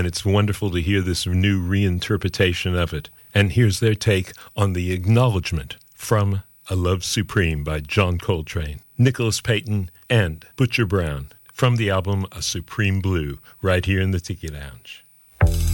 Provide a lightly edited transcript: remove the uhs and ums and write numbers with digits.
And it's wonderful to hear this new reinterpretation of it. And here's their take on the acknowledgement from A Love Supreme by John Coltrane, Nicholas Payton, and Butcher Brown from the album A Supreme Blue, right here in the Tiki Lounge.